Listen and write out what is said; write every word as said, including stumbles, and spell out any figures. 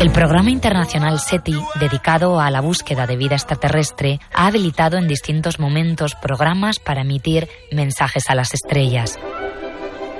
El programa internacional SETI, dedicado a la búsqueda de vida extraterrestre, ha habilitado en distintos momentos programas para emitir mensajes a las estrellas.